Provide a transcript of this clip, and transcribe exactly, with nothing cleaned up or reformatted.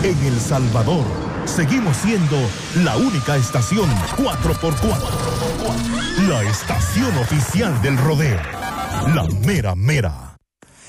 En El Salvador, seguimos siendo la única estación cuatro por cuatro. La estación oficial del rodeo. La mera mera.